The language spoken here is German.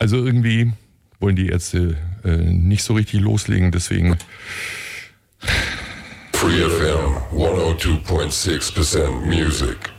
Also irgendwie wollen die Ärzte nicht so richtig loslegen, deswegen... Free FM 102.6% Music.